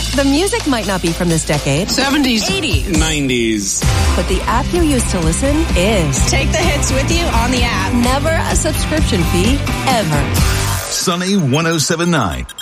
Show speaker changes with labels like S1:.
S1: The music might not be from this decade.
S2: 70s. 80s.
S3: 90s.
S1: But the app you use to listen is.
S2: Take the hits with you on the app.
S1: Never a subscription fee, ever.
S4: Sunny 107.9.